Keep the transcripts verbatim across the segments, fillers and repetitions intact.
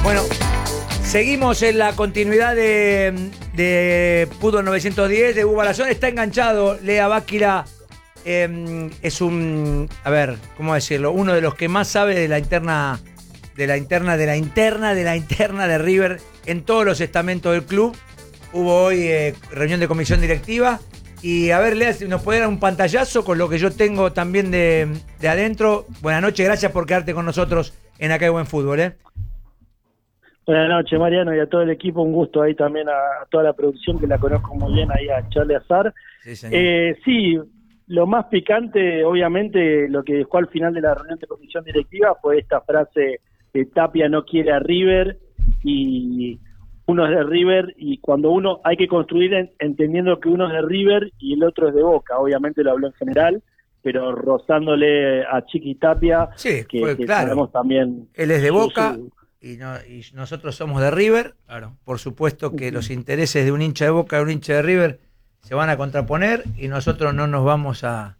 Bueno, seguimos en la continuidad de, de Fútbol novecientos diez de Hugo Balazón. Está enganchado Lea Báquila. Eh, es un, a ver, ¿cómo decirlo? Uno de los que más sabe de la interna, de la interna, de la interna, de la interna de River en todos los estamentos del club. Hubo hoy eh, reunión de comisión directiva. Y a ver, Lea, si nos puede dar un pantallazo con lo que yo tengo también de, de adentro. Buenas noches, gracias por quedarte con nosotros en Acá hay Buen Fútbol, ¿eh? Buenas noches, Mariano, y a todo el equipo, un gusto ahí también a, a toda la producción que la conozco muy bien, ahí a Charlie Azar. Sí, señor. Eh, sí, lo más picante, obviamente, lo que dejó al final de la reunión de comisión directiva fue esta frase de Tapia no quiere a River, y uno es de River, y cuando uno hay que construir en, entendiendo que uno es de River y el otro es de Boca, obviamente lo habló en general, pero rozándole a Chiqui Tapia, Sí, que, pues, que claro. sabemos también... Él es de su- Boca su- y, no, y nosotros somos de River. Claro. Por supuesto que los intereses de un hincha de Boca y un hincha de River se van a contraponer y nosotros no nos vamos a,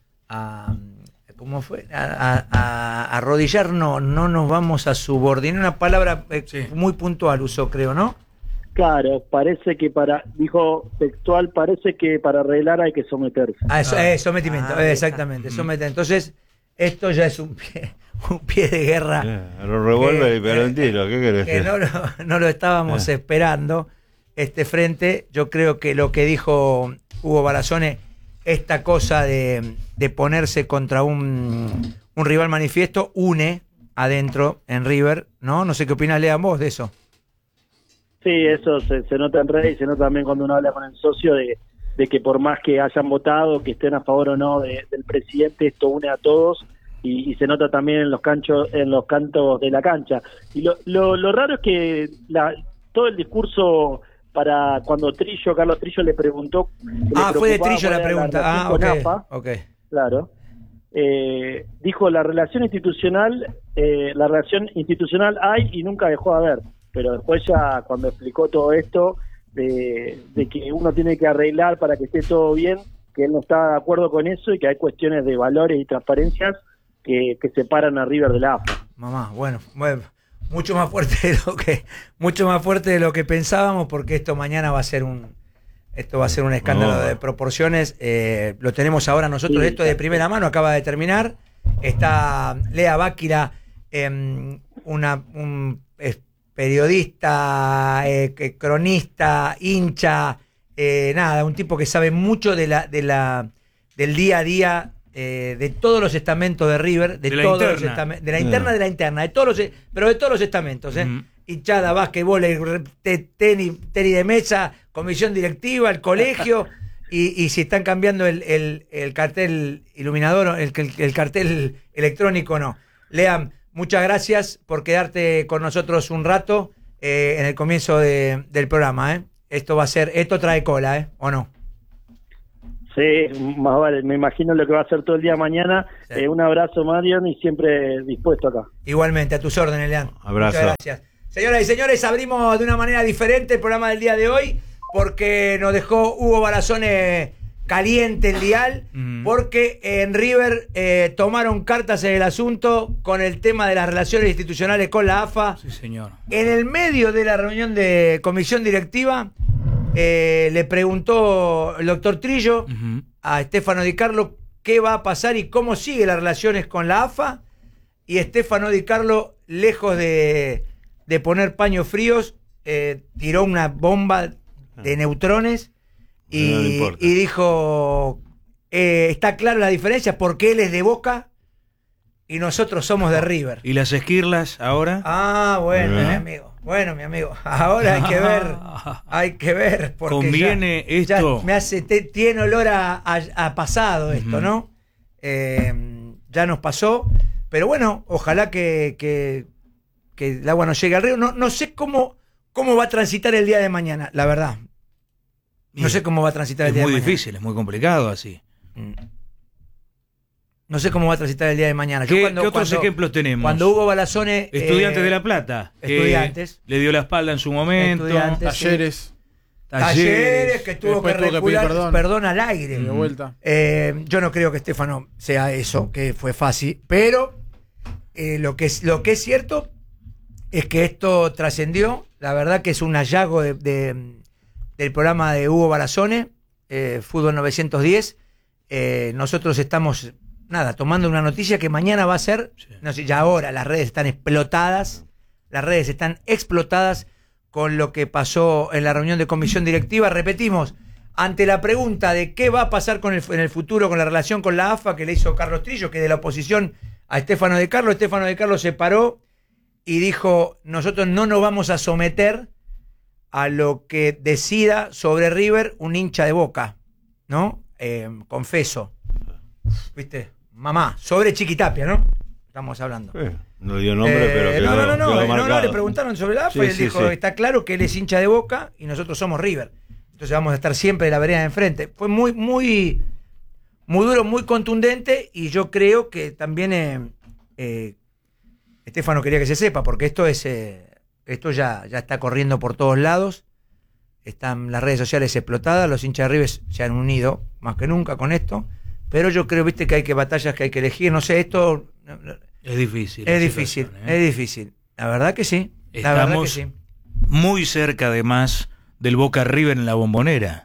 a ¿cómo fue? A, a- a arrodillar, no, no nos vamos a subordinar. Una palabra eh, Sí. muy puntual usó, creo, ¿no? Claro, parece que para, dijo textual, parece que para arreglar hay que someterse. Ah, eso, Ah. eh, sometimiento, Ah, eh, exactamente, mm. sometimiento. Entonces, esto ya es un pie, un pie de guerra. Yeah, los revólveres y pegó un tiro, ¿qué querés? Que no lo, no lo estábamos Ah. esperando este frente. Yo creo que lo que dijo Hugo Balazone, esta cosa de, de ponerse contra un, un rival manifiesto, une adentro en River, ¿no? No sé qué opinas, Lea, vos de eso. Sí, eso se, se nota en redes y se nota también cuando uno habla con el socio de, de que por más que hayan votado, que estén a favor o no de- del presidente, esto une a todos y, y se nota también en los canchos, en los cantos de la cancha. Y lo, lo, lo raro es que la, todo el discurso para cuando Trillo, Carlos Trillo le preguntó... que le Ah, fue de preocupaba Trillo cuál la era pregunta. relación Ah, con ok. AFA. Ok. Claro. Eh, dijo la relación institucional, eh, la relación institucional hay y nunca dejó de haber, pero después ya cuando explicó todo esto de, de que uno tiene que arreglar para que esté todo bien, que él no está de acuerdo con eso y que hay cuestiones de valores y transparencias que, que separan a River de la A F A. Mamá, bueno, bueno, mucho más fuerte de lo que, mucho más fuerte de lo que pensábamos, porque esto mañana va a ser un, esto va a ser un escándalo No. de proporciones. Eh, lo tenemos ahora nosotros, Sí. esto de primera mano, acaba de terminar. Está Lea Báquila, eh, una, un es periodista, eh, que- cronista, hincha, eh, nada, un tipo que sabe mucho de la, de la, del día a día. Eh, de todos los estamentos de River, de, De la todos los interna. estamentos, de la interna, de la interna, de todos los, pero de todos los estamentos, ¿eh? Ujú. Hinchada, básquetbol, tenis, tenis de mesa, comisión directiva, el colegio, y, y si están cambiando el, el, el cartel iluminador, el, el, el cartel electrónico, no. Lean, muchas gracias por quedarte con nosotros un rato eh, en el comienzo de, del programa, ¿eh? Esto va a ser, esto trae cola, ¿eh? ¿O no? Sí, más vale, me imagino lo que va a hacer todo el día mañana. Sí. Eh, un abrazo, Marion, y siempre dispuesto acá. Igualmente, a tus órdenes, Lean. Abrazo. Muchas gracias. Señoras y señores, abrimos de una manera diferente el programa del día de hoy porque nos dejó Hugo Balazone caliente el dial, Mm. porque en River eh, tomaron cartas en el asunto con el tema de las relaciones institucionales con la A F A. Sí, señor. En el medio de la reunión de comisión directiva, eh, le preguntó el doctor Trillo Ujú. a Stefano Di Carlo qué va a pasar y cómo sigue las relaciones con la A F A, y Stefano Di Carlo, lejos de, de poner paños fríos, eh, tiró una bomba de neutrones y, No le importa. y dijo, eh, está clara la diferencia porque él es de Boca y nosotros somos de River. ¿Y las esquirlas ahora? Ah, bueno, ¿Eh? mi amigo. Bueno, mi amigo. Ahora hay que ver. Hay que ver. Porque Conviene ya, esto. ya me hace, te- tiene olor a, a- a pasado esto, Ujú. ¿no? Eh, ya nos pasó. Pero bueno, ojalá que, que, que el agua no llegue al río. No, no sé cómo, cómo va a transitar el día de mañana, la verdad. No sé cómo va a transitar el Es día muy de mañana. difícil, es muy complicado así. Mm. No sé cómo va a transitar el día de mañana. Yo ¿Qué, cuando- qué otros cuando- ejemplos tenemos? Cuando Hugo Balazone... Estudiantes eh, de La Plata. que Estudiantes. Le dio la espalda en su momento. Estudiantes, sí. Talleres, Talleres, que tuvo que Después tuvo que pedir recular perdón. perdón al aire. de vuelta. Eh, yo no creo que Stefano sea eso, que fue fácil, pero eh, lo, que es, lo que es cierto es que esto trascendió. La verdad que es un hallazgo de, de, del programa de Hugo Barazone, eh, Fútbol novecientos diez. Eh, nosotros estamos, nada, tomando una noticia que mañana va a ser, sí. no sé, ya ahora las redes están explotadas, las redes están explotadas con lo que pasó en la reunión de comisión directiva. Repetimos, ante la pregunta de qué va a pasar con el, en el futuro con la relación con la A F A que le hizo Carlos Trillo, que de la oposición a Estefano de Carlos, Estefano de Carlos se paró y dijo, nosotros no nos vamos a someter a lo que decida sobre River un hincha de Boca, ¿no? Eh, confeso, ¿viste? Mamá, sobre Chiquitapia, ¿no? Estamos hablando. Eh, no dio nombre, eh, pero quedó, no, no, no, no, quedó no, no, le preguntaron sobre la A F A sí, y él sí, dijo, sí. está claro que él es hincha de Boca y nosotros somos River. Entonces vamos a estar siempre de la vereda de enfrente. Fue muy, muy, muy duro, muy contundente y yo creo que también eh, eh, Estefano quería que se sepa, porque esto es eh, esto ya, ya está corriendo por todos lados. Están las redes sociales explotadas, los hinchas de River se han unido más que nunca con esto, pero yo creo, viste, que hay que batallas que hay que elegir, no sé, esto es difícil. Es difícil, ¿eh? Es difícil. La verdad que sí. La Estamos verdad que sí. muy cerca además del Boca River en la Bombonera.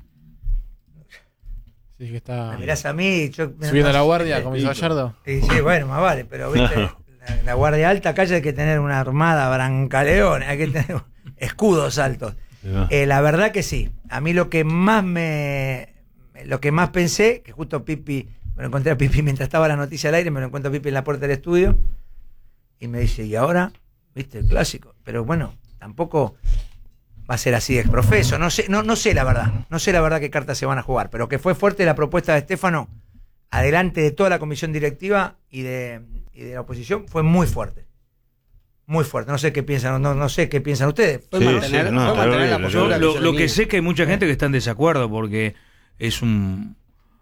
Sí, que está. Me mirás a mí, yo, subiendo no, la guardia, eh, como hizo Gallardo. Sí, sí, bueno, más vale, pero viste, la, la guardia alta, acá ya hay que tener una armada brancaleón, hay que tener escudos altos. Eh, la verdad que sí. A mí lo que más me lo que más pensé, que justo Pipi, me lo encontré a Pipi mientras estaba la noticia al aire, me lo encuentro a Pipi en la puerta del estudio y me dice, ¿y ahora? ¿Viste? El clásico. Pero bueno, tampoco va a ser así de exprofeso. No sé, no, no sé la verdad. No sé la verdad qué cartas se van a jugar. Pero que fue fuerte la propuesta de Estefano, adelante de toda la comisión directiva y de, y de la oposición, fue muy fuerte. Muy fuerte, no sé qué piensan, no, no sé qué piensan ustedes. Sí, mantener, sí, no, mantener la yo, lo, lo que sé es que hay mucha gente que está en desacuerdo porque es un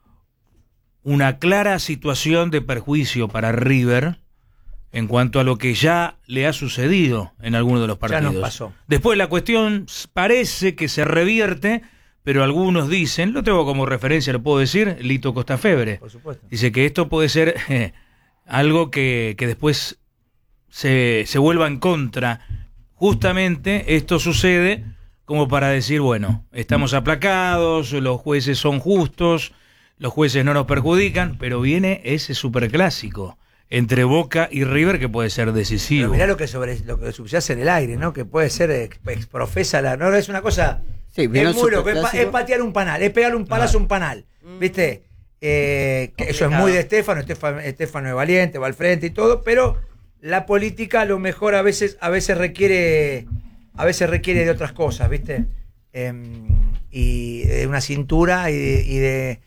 una clara situación de perjuicio para River en cuanto a lo que ya le ha sucedido en algunos de los partidos. Ya nos pasó. Después la cuestión parece que se revierte, pero algunos dicen, lo tengo como referencia, lo puedo decir, Lito Costafebre. Por supuesto. Dice que esto puede ser eh, algo que, que después Se, se vuelva en contra. Justamente esto sucede como para decir, bueno, estamos aplacados, los jueces son justos, los jueces no nos perjudican, pero viene ese superclásico entre Boca y River que puede ser decisivo. Pero mirá lo que sobre lo que subyace en el aire, ¿no? Que puede ser ex, exprofesa la, no es una cosa, sí, es muy loco, es, pa, es patear un panal, es pegarle un palazo a un panal, ¿viste? Eh, que eso es muy de Estefano, Estefano, Estefano es valiente, va al frente y todo, pero la política a lo mejor a veces a veces requiere a veces requiere de otras cosas, ¿viste? Eh, y de una cintura y de, y de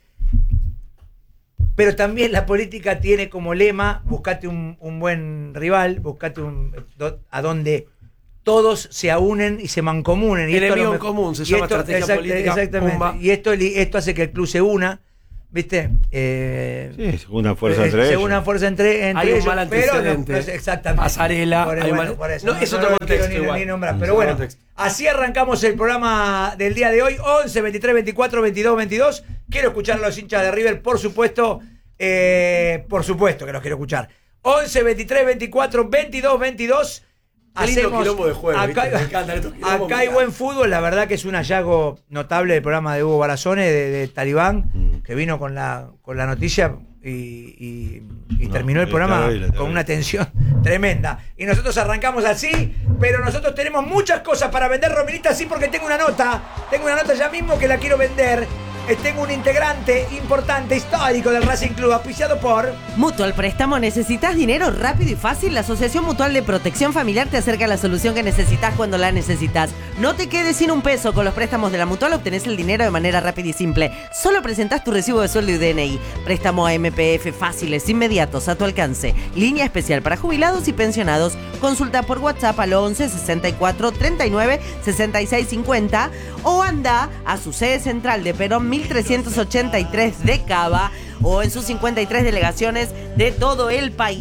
pero también la política tiene como lema buscate un, un buen rival, buscate un a donde todos se aunen y se mancomunen y el esto enemigo en común se llama esto, estrategia exact, política, exactamente pumba. y esto esto hace que el club se una, ¿viste? Eh, sí, se una fuerza entre se ellos. una fuerza entre, entre hay ellos. Un mal pero no, antecedente. no es exactamente. Pasarela. Por, hay bueno, mal, por eso, no, no, es no otro lo contexto quiero ni, igual. ni nombrar. Es Pero otro bueno, contexto. así arrancamos el programa del día de hoy. once, veintitrés, veinticuatro, veintidós, veintidós. Quiero escuchar a los hinchas de River, por supuesto. Eh, por supuesto que los quiero escuchar. once, veintitrés, veinticuatro, veintidós, veintidós. Hacemos, de juego, acá, me encantan estos quilombos, acá hay buen fútbol, la verdad que es un hallazgo notable del programa de Hugo Barazone, de, de Talibán, mm. que vino con la, con la noticia y, y, y no, terminó el programa terrible, con una tensión tremenda. Y nosotros arrancamos así, pero nosotros tenemos muchas cosas para vender, Rominita, sí, porque tengo una nota, tengo una nota ya mismo que la quiero vender. Tengo un integrante importante, histórico del Racing Club, auspiciado por Mutual Préstamo. ¿Necesitas dinero rápido y fácil? La Asociación Mutual de Protección Familiar te acerca a la solución que necesitas cuando la necesitas. No te quedes sin un peso. Con los préstamos de la Mutual obtenés el dinero de manera rápida y simple. Solo presentás tu recibo de sueldo y D N I. Préstamo a M P F fáciles, inmediatos, a tu alcance. Línea especial para jubilados y pensionados. Consulta por WhatsApp al once, sesenta y cuatro, treinta y nueve, sesenta y seis, cincuenta o anda a su sede central de Perón mil trescientos ochenta y tres de Cava o en sus cincuenta y tres delegaciones de todo el país.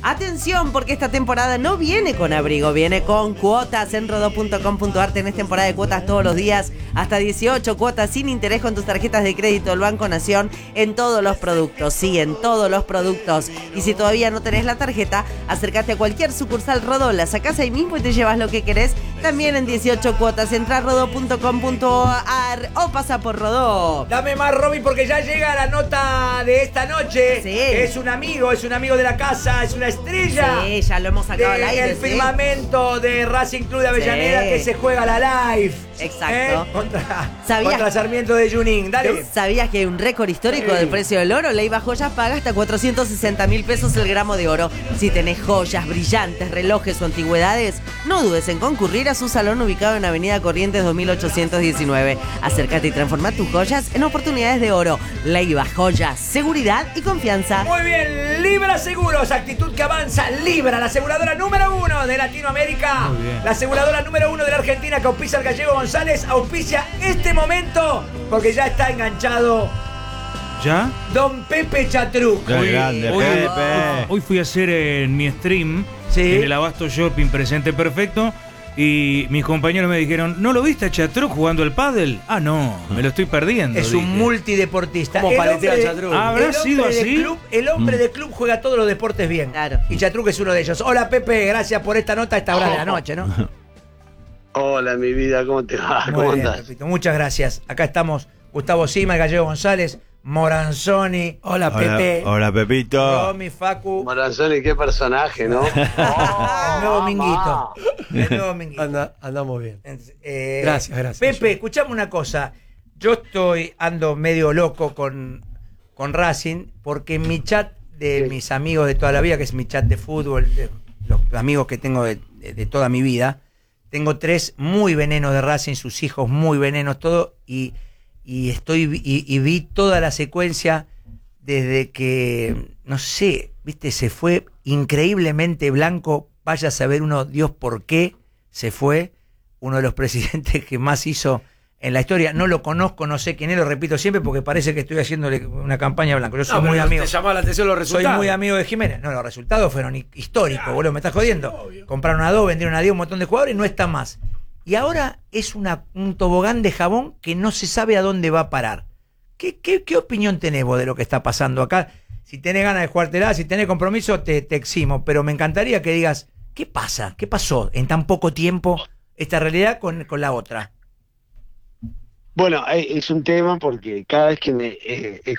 Atención, porque esta temporada no viene con abrigo, viene con cuotas. En rodó punto com punto ar tenés temporada de cuotas todos los días, hasta dieciocho cuotas sin interés con tus tarjetas de crédito del Banco Nación en todos los productos. Sí, en todos los productos. Y si todavía no tenés la tarjeta, acércate a cualquier sucursal Rodó, la sacás ahí mismo y te llevas lo que querés. También en dieciocho cuotas. Entra a rodó punto com punto ar o pasa por Rodó. Dame más, Robin, porque ya llega la nota de esta noche. Sí. Es un amigo, es un amigo de la casa, es una estrella. Sí, ya lo hemos sacado al aire. El ¿sí? firmamento de Racing Club de Avellaneda, Sí. que se juega la live. Exacto. ¿Eh? Contra, ¿Sabías? contra Sarmiento de Junín. Dale. ¿Sabías que hay un récord histórico Sí. del precio del oro? Leiva Joyas paga hasta cuatrocientos sesenta mil pesos el gramo de oro. Si tenés joyas, brillantes, relojes o antigüedades, no dudes en concurrir a su salón ubicado en Avenida Corrientes dos mil ochocientos diecinueve. Acércate y transforma tus joyas en oportunidades de oro. Leiva Joyas, seguridad y confianza. Muy bien, Libra Seguros, actitud que avanza. Libra, la aseguradora número uno de Latinoamérica. Muy bien. La aseguradora número uno de la Argentina, que auspicia al Gallego González, auspicia este momento porque ya está enganchado ¿Ya? Don Pepe Chatruc. Qué grande, hoy, Pepe. hoy fui a hacer en mi stream, Sí. en el Abasto Shopping Presente Perfecto, y mis compañeros me dijeron, ¿no lo viste a Chatruc jugando el pádel? Ah, no, me lo estoy perdiendo. Es un dije. multideportista. Como El paletea hombre- Chatruc. ¿Habrá el sido hombre de así? club- el hombre de club juega todos los deportes bien. Claro. Y Chatruc es uno de ellos. Hola, Pepe, gracias por esta nota a esta hora de la noche, ¿no? Hola, mi vida, ¿cómo te va? Muy ¿Cómo bien, andás? Pepito, muchas gracias. Acá estamos Gustavo Sima, el Gallego González, Moranzoni, Hola, Hola, Pepe. hola, Pepito. Romy, Facu, Moranzoni, qué personaje, ¿no? el nuevo Minguito. El nuevo Minguito. Anda, andamos bien. Eh, Gracias, gracias. Pepe, escuchame una cosa. Yo estoy, ando medio loco con, con Racing, porque en mi chat de Sí. mis amigos de toda la vida, que es mi chat de fútbol, de los amigos que tengo de, de- de toda mi vida, tengo tres muy venenos de Racing, sus hijos muy venenos, todo, y, y estoy y, y vi toda la secuencia desde que, no sé, viste, se fue increíblemente blanco, vaya a saber uno, Dios por qué se fue, uno de los presidentes que más hizo en la historia. No lo conozco, no sé quién es, lo repito siempre porque parece que estoy haciéndole una campaña a blanco. Yo soy No, muy pero amigo. te llamaba la atención los Soy resultados. muy amigo de Jiménez. No, los resultados fueron hi- históricos, boludo, me estás jodiendo. Compraron a dos, vendieron a diez, un montón de jugadores y no está más. Y ahora es una, un tobogán de jabón que no se sabe a dónde va a parar. ¿Qué, qué, qué opinión tenés vos de lo que está pasando acá? Si tenés ganas de jugártela, si tenés compromiso, te, te eximo. Pero me encantaría que digas, ¿qué pasa? ¿Qué pasó en tan poco tiempo esta realidad con, con la otra? Bueno, eh, es un tema porque cada vez que me... eh, eh,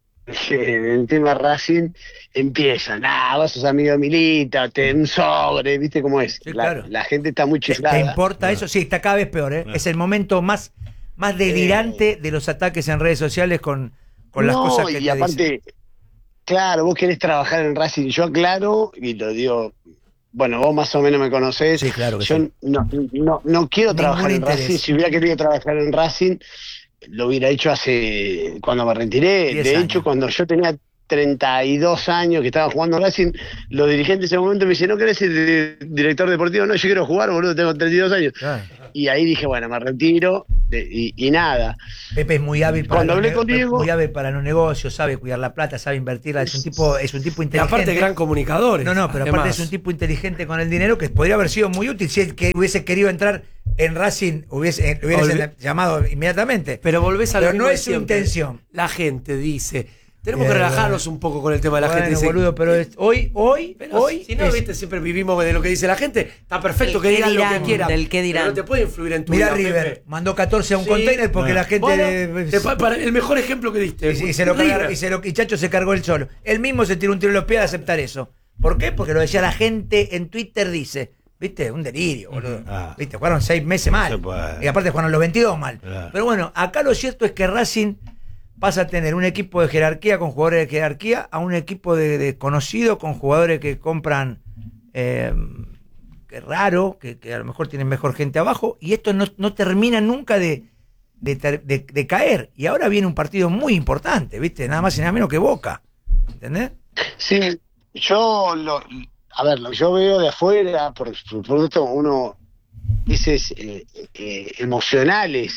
eh, el tema Racing empieza, nah, vos sos amigo de Milita, te un sobre, ¿viste cómo es? Sí, la, claro. la gente está muy ¿Te, chiflada. te importa eso? Sí, está cada vez peor, ¿eh? Es el momento más, más delirante de los ataques en redes sociales con, con las No, cosas que y te aparte, dicen. claro, vos querés trabajar en Racing, yo aclaro, y lo digo, bueno, vos más o menos me conocés, Sí, claro que yo sí. no, no, no quiero Ningún trabajar en interés. Racing, si hubiera querido trabajar en Racing, lo hubiera hecho hace, cuando me retiré, Diez de años. hecho, cuando yo tenía treinta y dos años que estaba jugando en Racing, los dirigentes en ese momento me dicen, ¿no querés ser di- director deportivo? No, yo quiero jugar, boludo, tengo treinta y dos años. Claro. Y ahí dije, bueno, me retiro, de- y, y nada. Pepe es muy hábil para Cuando los hablé ne- con Diego- muy hábil para los negocios, sabe cuidar la plata, sabe invertirla, es un tipo, es un tipo Y inteligente. aparte, gran comunicador. No, no, pero aparte es un tipo inteligente con el dinero que podría haber sido muy útil si él que hubiese querido entrar en Racing, hubiese, eh, hubiese Olvi- llamado inmediatamente. Pero volvés a lo Pero mismo no de es su siempre. intención. La gente dice, tenemos Eh, que relajarnos un poco con el tema de la Bueno, gente. Dice, boludo, pero es- hoy, hoy, pero hoy si no, es- viste, siempre vivimos de lo que dice la gente. Está perfecto El que qué digan lo dirán, que quieran. del qué dirán. Pero no te puede influir en tu Mirá vida, River, Pepe. mandó catorce a un Sí. container porque Bueno. la gente Bueno, de- te pa- para- el mejor ejemplo que diste. Y, y se lo River. cargaron, y, se lo, y Chacho se cargó él solo. Él mismo se tiró un tiro en los pies de aceptar eso. ¿Por qué? Porque lo decía la gente en Twitter, dice. ¿Viste? Un delirio, boludo. Ah. ¿Viste? Jugaron seis meses mal. se puede. Y aparte jugaron los veintidós mal. Claro. Pero bueno, acá lo cierto es que Racing pasa a tener un equipo de jerarquía con jugadores de jerarquía a un equipo de desconocido con jugadores que compran eh, que raro, que, que a lo mejor tienen mejor gente abajo. Y esto no, no termina nunca de, de, ter- de- de caer. Y ahora viene un partido muy importante, ¿viste? Nada más y nada menos que Boca. ¿Entendés? Sí, yo lo, a ver, lo que yo veo de afuera, por supuesto, uno dices eh, eh, emocionales.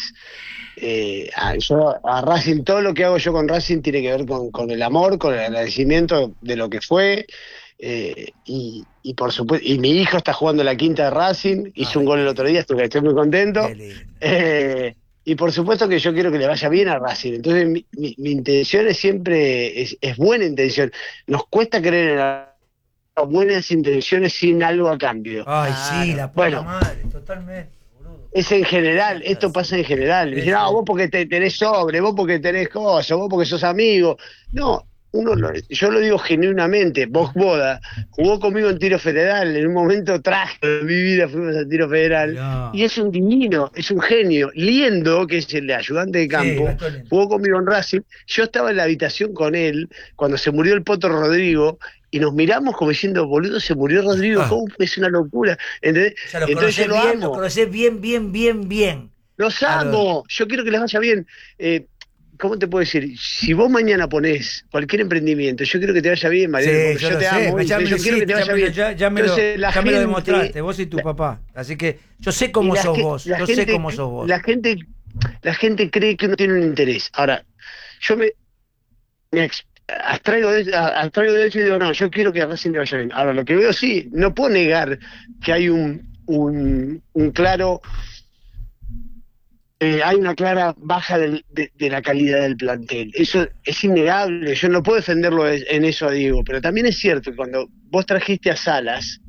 Eh, a, yo a Racing, todo lo que hago yo con Racing tiene que ver con, con el amor, con el agradecimiento de lo que fue. Eh, y, y por supuesto, y mi hijo está jugando la quinta de Racing, hizo un gol el otro día, estoy, estoy muy contento. Eh, y por supuesto que yo quiero que le vaya bien a Racing. Entonces mi, mi, mi intención es siempre, es, es buena intención. Nos cuesta creer en las buenas intenciones sin algo a cambio. Ay, sí, la puta Bueno. madre, totalmente. Es en general, esto pasa en general. Me dicen, no, vos porque te, tenés sobre, vos porque tenés cosas, vos porque sos amigo. No, uno lo- yo lo digo genuinamente. Vos Boda jugó conmigo en tiro federal, en un momento trágico de mi vida fuimos a tiro federal. No. Y es un divino, es un genio. Liendo, que es el ayudante de campo, Gastón Liendo. jugó conmigo en Racing. Yo estaba en la habitación con él cuando se murió el Poto Rodrigo. Y nos miramos como diciendo, boludo, se murió Rodrigo, Ah. ¿cómo? Es una locura. ¿Entendés? O sea, lo Entonces yo conocés lo bien, lo amo. conocés bien, bien, bien, bien. Los Claro. amo, yo quiero que les vaya bien. Eh, ¿Cómo te puedo decir? Si vos mañana ponés cualquier emprendimiento, yo quiero que te vaya bien, Mariano, Sí, porque yo yo, lo te sé, amo. me- y ya me yo lo quiero que hiciste, te vaya ya me lo- bien. ya- ya me lo- Entonces, la ya me lo gente- demostraste, vos y tu la- papá. Así que yo sé cómo y la sos ge- vos, la yo sé gente- cómo sos vos. La gente, la gente cree que uno tiene un interés. Ahora, yo me, me ex- abstraigo de, a- abstraigo de eso y digo, no, yo quiero que a Racing le vaya bien. Ahora, lo que veo, sí, no puedo negar que hay un, un, un claro... Eh, hay una clara baja del- de, de la calidad del plantel. Eso es innegable. Yo no puedo defenderlo es- en eso a Diego, pero también es cierto que cuando vos trajiste a Salas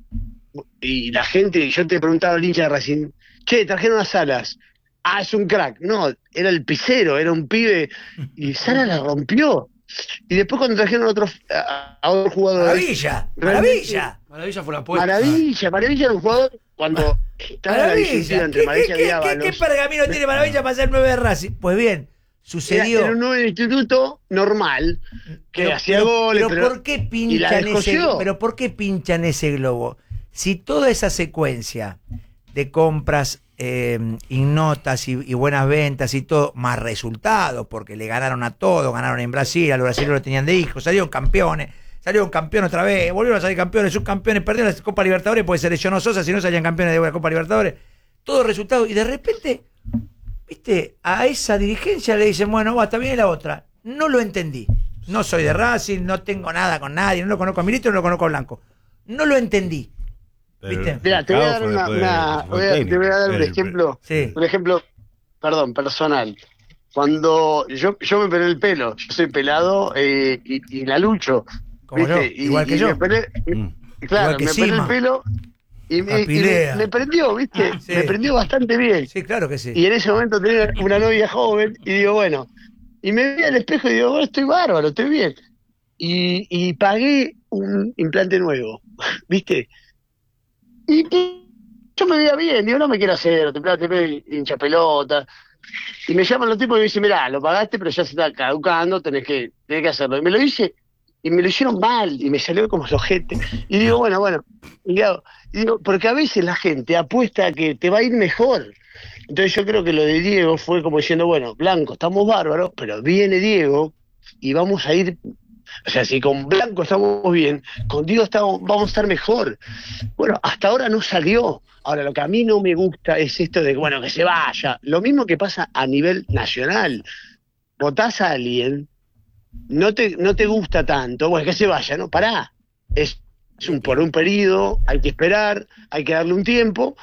y la gente, yo te preguntaba al hincha de Racing, che, trajeron a Salas. Ah, es un crack. No, era el pisero, era un pibe y Salas la rompió. Y después cuando trajeron a otro, a, a otro jugador, Maravilla, realmente- maravilla. Maravilla fue una apuesta. Maravilla, Maravilla era un jugador cuando estaba la disyuntiva Maravilla. entre ¿Qué, Maravilla qué, y qué, Ábalos. qué, qué pergamino tiene Maravilla para ser nueve de Racing? Pues bien, Era, sucedió. era un nuevo instituto normal que Pero- hacía pero- goles, pero pero, ¿por qué y la pinchan ese, descosió. pero por qué pinchan ese globo? Si toda esa secuencia de compras eh, ignotas y, y buenas ventas y todo, más resultados, porque le ganaron a todos, ganaron en Brasil, a los brasileños lo tenían de hijos, salieron campeones, salieron campeones otra vez, volvieron a salir campeones, subcampeones, perdieron la Copa Libertadores porque se lesionó Sosa, si no salían campeones de la Copa Libertadores, todos resultados, y de repente, viste, a esa dirigencia le dicen, bueno, va, está bien y la otra. No lo entendí. No soy de Racing, no tengo nada con nadie, no lo conozco a Milito, no lo conozco a Blanco. No lo entendí. Pero ¿Viste? el Mira, te voy a dar caos fue una, después una- de- fue voy a- técnico. te voy a dar un El- ejemplo, Sí. un ejemplo, perdón, personal. Cuando yo, yo me pelé el pelo, yo soy pelado eh, y, y la lucho, Como yo, ¿viste? Y- igual que y yo. me pelé- Mm. claro, Igual que me pelé Sima. el pelo y, me, y me, Capilea. me prendió, ¿viste? Sí. Me prendió bastante bien. Sí, claro que sí. Y en ese momento tenía una novia joven y digo, bueno, y me vi al espejo y digo, bueno, estoy bárbaro, estoy bien. Y, y pagué un implante nuevo, ¿viste? Y, y yo me veía bien, digo, no me quiero hacer otro implante, hincha pelota. Y me llaman los tipos y me dicen, mirá, lo pagaste, pero ya se está caducando, tenés que, tenés que hacerlo. Y me lo hice, y me lo hicieron mal, y me salió como ojete. Y digo, bueno, bueno, y digo, y digo, porque a veces la gente apuesta a que te va a ir mejor. Entonces yo creo que lo de Diego fue como diciendo, bueno, Blanco, estamos bárbaros, pero viene Diego y vamos a ir, o sea, si con Blanco estamos bien, con Diego estamos, vamos a estar mejor. Bueno, hasta ahora no salió. Ahora, lo que a mí no me gusta es esto de, bueno, que se vaya. Lo mismo que pasa a nivel nacional. Votás a alguien, no te, no te gusta tanto, bueno, que se vaya, ¿no? Pará. Es, es un, por un periodo, hay que esperar, hay que darle un tiempo.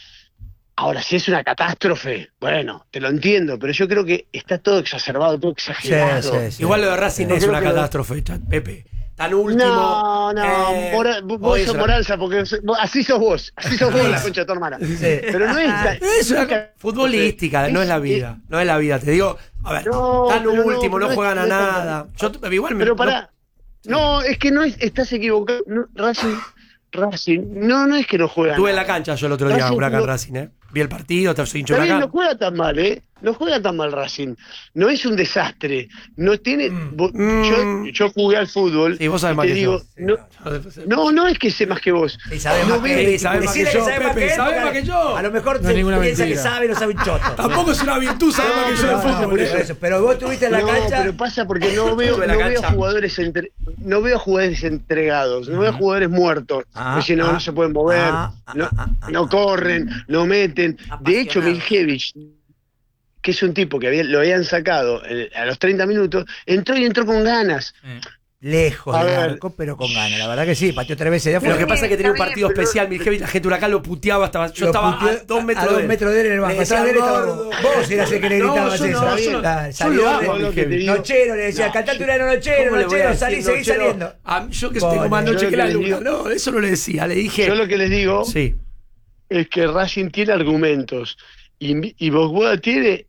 Ahora, si es una catástrofe, bueno, te lo entiendo, pero yo creo que está todo exacerbado, todo exagerado. Sí, sí, sí. Igual lo de Racing Yo es creo una que lo- catástrofe, Chat, Pepe. Tan último. No, no, eh, Mora- vos hoy sos es una- Moranza, porque sos- vos- así sos vos, así sos vos, la concha de tu hermana. Sí. Pero no es... la- Pero es una ca- futbolística, no es la vida. No es la vida, te digo. A ver, No, tan pero no, último, no, pero no es- juegan a no es tan- nada. Yo t- igual me. Pero no- pará, no, es que no es, estás equivocado. No, Racing, Racing, no, no es que no juega. Estuve en nada. la cancha yo el otro día, Racing Huracán no- Racing, ¿eh? Vi el partido, te soy hincho Está bien, no Huracán. juega tan mal, ¿eh? No juega tan mal Racing. No es un desastre. No tiene. vos- Mm. Yo, yo jugué al fútbol. Sí, vos sabés y más te que digo, yo. no, no, no es que sé más que vos. Sí, sabe No más veo- que él. Sí, sabe más que Decirle yo, sabe más Pepe, que él, sabe porque más que yo. A lo mejor No es se ninguna piensa mentira. que sabe, no sabe un choto. Tampoco es una virtud, saber más que yo No, de no, fútbol. por ¿eh? eso. Pero vos estuviste en la no, cancha. pero pasa porque no veo, Estuve en la no veo cancha. jugadores entre- no veo jugadores entregados, no veo jugadores muertos. Ah, Es decir, no, ah, no se pueden mover, ah, ah, no, ah, ah, no ah. corren, no meten. De hecho, Apasionados. Miljevic, que es un tipo que había- lo habían sacado eh, a los treinta minutos, entró y entró con ganas. Eh. lejos A del ver. arco, pero con ganas. La verdad que sí, pateó tres veces de Lo que afuera. pasa es que tenía un Está partido bien, especial, Miljevic, la gente de Huracán lo puteaba, estaba, yo Lo estaba puteó a dos metros a de dos él. metros de él en el banco. Le decía, Atrás de él estaba gordo. vos. Vos eras el que le No, gritabas yo eso. no, Está yo bien, no. dale, Yo salió lo de- amo, lo que te digo. Nochero, le decía, No, cantate yo- una nochero, ¿Cómo le voy a nochero, decir salí, seguí nochero? saliendo. A- yo que Pobre. tengo más Yo noche lo que que la les luna. digo- No, eso no le decía, le dije. Yo lo que les digo Sí. es que Racing tiene argumentos y, y Bosboda tiene.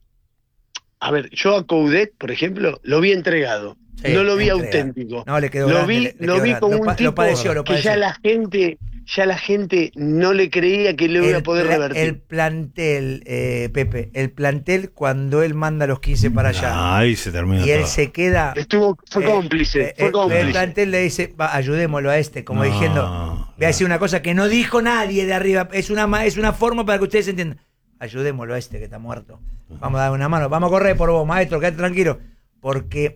A ver, yo a Coudet, por ejemplo, lo vi entregado. Sí, no lo vi entregado. auténtico. No, le quedó lo grande, vi, le- le lo quedó vi grande. como Lo un pa- lo tipo padeció, lo que padeció. ya la gente, ya la gente no le creía que le iba a poder pla- revertir. el plantel, eh, Pepe, el plantel cuando él manda a los quince para allá Ahí se termina y él todo. se queda. Estuvo, fue eh, cómplice, eh, fue eh, cómplice. El plantel le dice, va, ayudémoslo a este, como No, diciendo, voy a decir una cosa que no dijo nadie de arriba, es una, ma- es una forma para que ustedes entiendan. Ayudémoslo a este que está muerto. Vamos a dar una mano, vamos a correr por vos, maestro, quédate tranquilo. Porque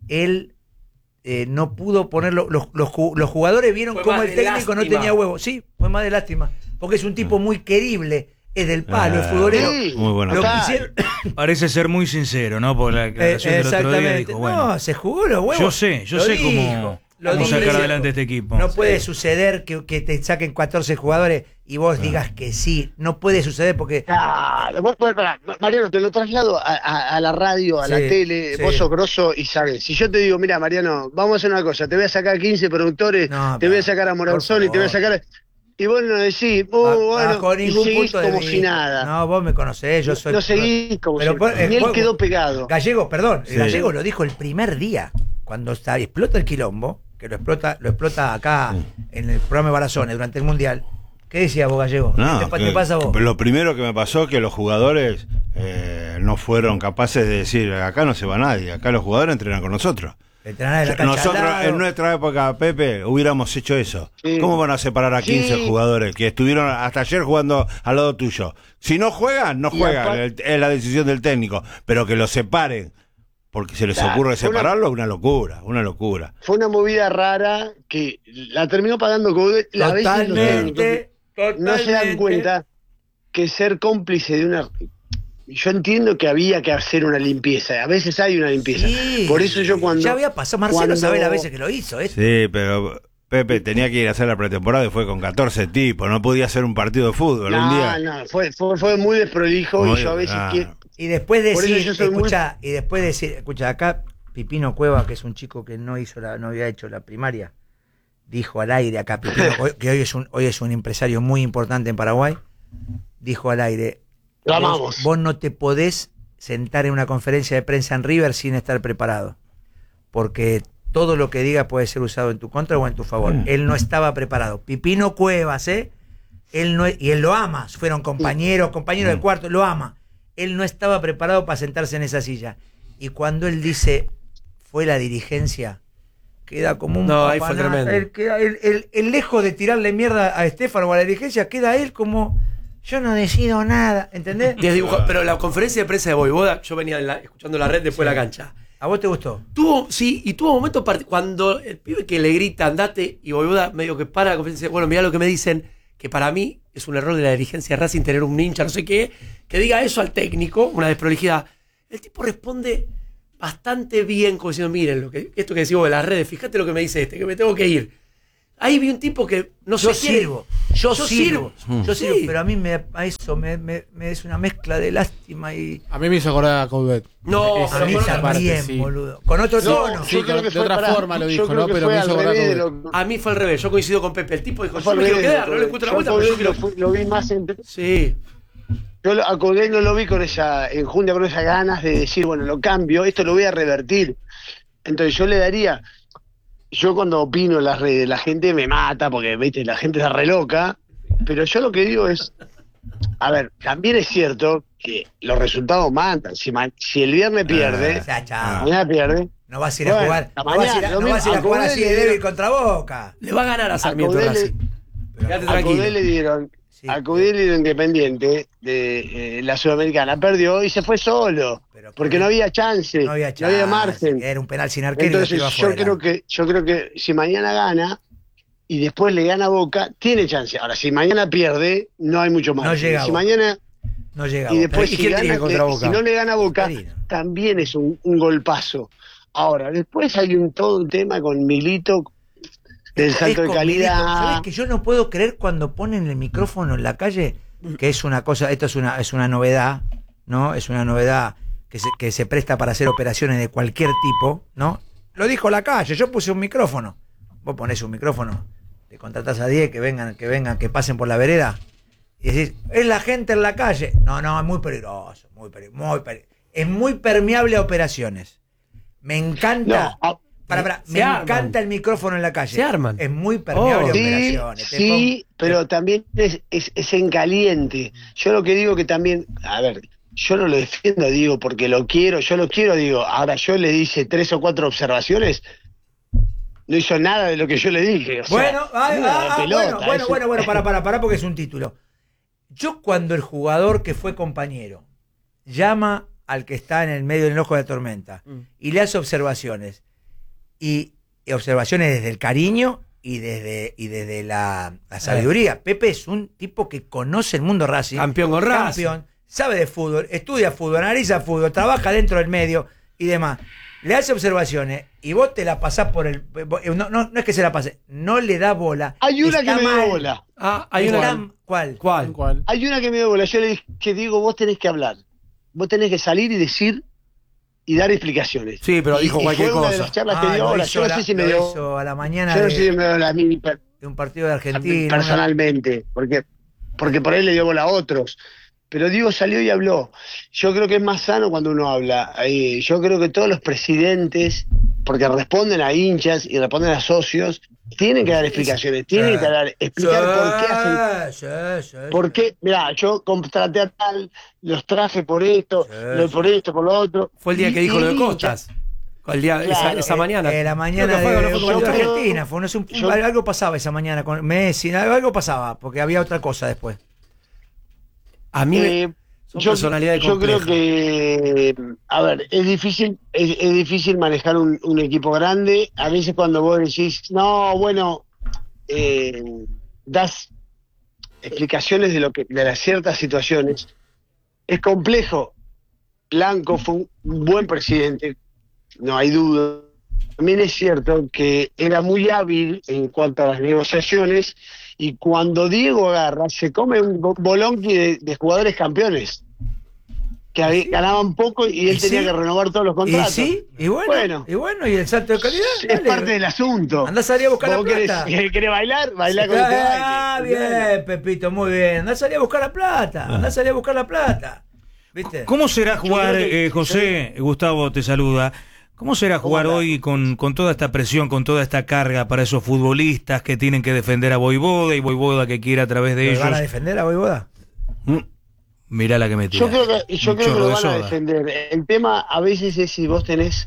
él eh, no pudo ponerlo. Los, los, ju- los jugadores vieron Fue cómo más el de técnico no lástima. tenía huevo. Sí, fue más de lástima. Porque es un tipo muy querible, es del palo, es Ah, futbolero. Sí, Muy buena. Lo total. quisieron. Parece ser muy sincero, ¿no? Por la Eh, declaración del otro día exactamente. dijo, bueno, No, se jugó los huevos. yo sé, yo Lo sé dijo, cómo, lo cómo dijo. sacar adelante este equipo. No puede suceder que, que te saquen catorce jugadores y vos digas que sí. No puede suceder porque. Claro, vos, vos, pará, Mariano, te lo traslado a, a- a la radio, a la Sí, tele, sí. vos sos grosso y sabés. Si yo te digo, mira, Mariano, vamos a hacer una cosa, te voy a sacar quince productores, No, te voy a pero, sacar a por Morazón y te voy a favor. sacar... Y vos no decís, uh, ba- bueno, bajo y ningún seguís punto de como vista. si nada. No, vos me conocés, yo soy. No seguís como Pero si por- eh, Y él vos- quedó pegado. Gallego, perdón, Sí. Gallego lo dijo el primer día, cuando está, explota el quilombo, que lo explota, lo explota acá en el programa de Barazones durante el Mundial. ¿Qué decías vos, Gallego? No, ¿Qué te, pa- que- te pasa a vos? Lo primero que me pasó es que los jugadores eh, no fueron capaces de decir, acá no se va nadie, acá los jugadores entrenan con nosotros. Entrenar en la cancha al Nosotros lado. en nuestra época, Pepe, hubiéramos hecho eso. Sí. ¿Cómo van a separar a quince Sí. jugadores que estuvieron hasta ayer jugando al lado tuyo? Si no juegan, no Y juegan, aparte- el- es la decisión del técnico, pero que los separen, porque se les Claro, ocurre fue una- separarlo, es una locura, una locura. Fue una movida rara que la terminó pagando Coudet. La veces los técnicos Totalmente. no se dan totalmente. cuenta que ser cómplice de una... Yo entiendo que había que hacer una limpieza, a veces hay una limpieza. Sí. Por eso yo cuando... Ya había pasado. Marcelo cuando- sabe las veces que lo hizo. ¿eh? Sí, pero Pepe tenía que ir a hacer la pretemporada y fue con catorce tipos, no podía hacer un partido de fútbol un No, día. no, fue, fue, fue muy desprolijo Muy- y yo a veces ah. quiero... Y después Por eso decir, yo soy muy- escucha, y después decir, escucha, acá Pipino Cueva, que es un chico que no hizo la, no había hecho la primaria, dijo al aire acá Pipino, hoy- que hoy es un, hoy es un empresario muy importante en Paraguay, dijo al aire, Lo vos, amamos. vos no te podés sentar en una conferencia de prensa en River sin estar preparado, porque todo lo que diga puede ser usado en tu contra o en tu favor. Él no estaba preparado. Pipino Cuevas, ¿eh? Él no, y él lo ama, fueron compañeros, compañeros de cuarto, lo ama. Él no estaba preparado para sentarse en esa silla. Y cuando él dice, fue la dirigencia, queda como un No, ahí fue papanato. tremendo. Él queda- él- él- él, lejos de tirarle mierda a Estefano o a la dirigencia, queda él como, yo no decido nada, ¿entendés? diez dibujos. Pero la conferencia de prensa de Voivoda, yo venía en la- escuchando la red después de la cancha. ¿A vos te gustó? Tuvo, sí, y tuvo momentos part- cuando el pibe que le grita andate y Voivoda medio que para la conferencia, bueno, mirá lo que me dicen, que para mí es un error de la dirigencia de Racing tener un hincha, no sé qué, que diga eso al técnico, una desprolijidad. El tipo responde bastante bien, como diciendo, miren, lo que, esto que decimos de las redes, fíjate lo que me dice este, que me tengo que ir. Ahí vi un tipo que no Yo se quiere- sirvo, yo, Yo sirvo, sirvo. yo Sí. sirvo, pero a mí me, a eso me, me- me es una mezcla de lástima y... A mí me hizo acordar a Coudet. No, Esa- A mí pero esa también, parte, sí. boludo. Con otro No, tono. Sí, yo creo que que de fue otra para- forma lo yo dijo, creo ¿no? que Pero fue me al hizo acordar a revés de Coudet. lo- A mí fue al revés, yo coincido con Pepe. El tipo dijo, fue yo al me quiero revés de quedar, no lo- le encuentro la yo vuelta, a pero yo Coudet lo, quiero... fui- lo vi más entre... Sí. Yo lo- a Coudet no lo vi con esa enjundia, con esas ganas de decir, bueno, lo cambio, esto lo voy a revertir. Entonces yo le daría, yo cuando opino en las redes, la gente me mata porque, viste, la gente está re loca, pero yo lo que digo es, a ver, también es cierto que los resultados matan. Si, ma- si el viernes pierde, Ya, chao. mañana pierde, No vas a ir a Bueno, jugar, la no vas a ir a, mañana, lo no vas a, ir a mismo, jugar a así de Coudet le- débil contra Boca. Le va a ganar a a Sarmiento Coudet Racing. le, Quédate a tranquilo. Coudet le dieron, Sí, a Coudet le dieron Independiente de eh, la Sudamericana, perdió y se fue solo, Pero porque no había chance, no había chance, margen. era un penal sin arquero y lo Entonces tiró yo afuera. creo que yo creo que si mañana gana y después le gana a Boca, tiene chance. Ahora, si mañana pierde, no hay mucho más. No llega a si Boca. mañana No llega y después ¿Y si, quién gana, tiene contra le- Boca? si no le gana a Boca, Marino. también es un, un golpazo. Ahora, después hay un todo un tema con Milito del salto de con calidad. Milito. ¿Sabés que yo no puedo creer cuando ponen el micrófono en la calle? Que es una cosa, esto es una, es una novedad, ¿no? Es una novedad que se, que se presta para hacer operaciones de cualquier tipo, ¿no? Lo dijo la calle, yo puse un micrófono. Vos ponés un micrófono, te contratás a diez que vengan, que vengan, que pasen por la vereda, y decís, es la gente en la calle. No, no, es muy peligroso, muy peligroso, muy peligroso. Es muy permeable a operaciones. Me encanta. No, a- para, para, se me arman. encanta el micrófono en la calle. Se arman. Es muy permeable Oh. a Sí, operaciones. Te sí, pongo- pero también es, es, es en caliente. Yo lo que digo que también, a ver, yo no lo defiendo, digo, porque lo quiero, yo lo quiero, digo, ahora yo le hice tres o cuatro observaciones, no hizo nada de lo que yo le dije. O sea, Bueno, ah, una ah, ah, pelota, bueno, bueno, eso- bueno, bueno, para, para, para, porque es un título. Yo cuando el jugador que fue compañero llama al que está en el medio del ojo de la tormenta y le hace observaciones, y, y observaciones desde el cariño y desde, y desde la, la sabiduría. Pepe es un tipo que conoce el mundo Racing. Campeón con Racing. Campeón, sabe de fútbol, estudia fútbol, analiza fútbol, trabaja dentro del medio y demás. Le hace observaciones y vos te la pasás por el... No, no, no es que se la pase, no le da bola. Hay una Está que me dio mal. bola. Ah, hay Está- una. ¿Cuál? ¿Cuál? ¿Cuál? Hay una que me dio bola. Yo le dije que digo, vos tenés que hablar. Vos tenés que salir y decir y dar explicaciones. Sí, pero Y- dijo y cualquier fue una de cosa. las charlas Ah, que dio lo bola. hizo Yo no la- sé si me lo dio. hizo a la mañana Yo no de, sé si me dio la mini per- de un partido de Argentina. personalmente, porque, porque por ahí le dio bola a otros. Pero Diego salió y habló. Yo creo que es más sano cuando uno habla. Eh, yo creo que todos los presidentes, porque responden a hinchas y responden a socios, tienen que dar explicaciones, tienen que dar, explicar por qué hacen. Sí, sí, sí. ¿Por qué? Mirá, yo contraté a tal, los traje por esto, Sí, lo sí. por esto, por lo otro. Fue el día Y- que dijo y lo de hincha. Costas. El día, esa, Claro, esa Eh, mañana. eh, la mañana Creo que fue, de, no fue de con yo creo- Argentina. Fue, no sé, un- yo- algo pasaba esa mañana con Messi, algo, algo pasaba, porque había otra cosa después. A mí me- Eh, son yo, personalidades yo creo complejas. que, a ver, es difícil, es, es difícil manejar un, un equipo grande. A veces cuando vos decís, no, bueno, eh, das explicaciones de lo que, de las ciertas situaciones, es complejo. Blanco fue un buen presidente, no hay duda. También es cierto que era muy hábil en cuanto a las negociaciones, y cuando Diego agarra, se come un bo- bolonqui de, de jugadores campeones que había- ganaban poco y él ¿Y tenía sí? que renovar todos los Y contratos. sí, y bueno, Bueno. y bueno, y el salto de calidad. Es dale. parte del asunto. Andá a salir a buscar la ¿Vos querés, plata. querés bailar? Bailar con este Ah, baile. bien, Pepito, muy bien. Andá a salir a buscar la plata. Andá a salir a buscar la plata. ¿Viste? ¿Cómo será jugar, creo que- eh, José? Gustavo te saluda. ¿Cómo será jugar andás? hoy con, con toda esta presión, con toda esta carga para esos futbolistas que tienen que defender a Voivoda y Voivoda que quiere a través de ¿Me ellos? van a defender a Voivoda? Mm, Mirá la que me Yo creo que, yo Un creo que chorro lo de van a soda. defender. El tema a veces es si vos tenés